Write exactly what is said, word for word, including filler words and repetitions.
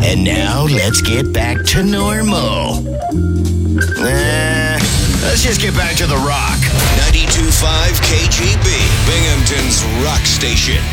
And now let's get back to normal. Nah, let's just get back to the rock. ninety-two point five K G B, Binghamton's rock station.